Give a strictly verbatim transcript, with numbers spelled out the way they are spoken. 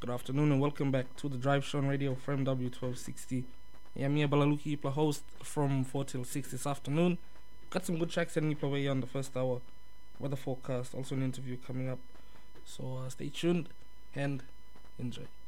Good afternoon and welcome back to the Drive Show on Radio Frame W twelve sixty. Yeah, me Balaluki, Ipla host from four till six this afternoon. Got some good tracks and away on the first hour. Weather forecast, also an interview coming up. So uh, stay tuned and enjoy.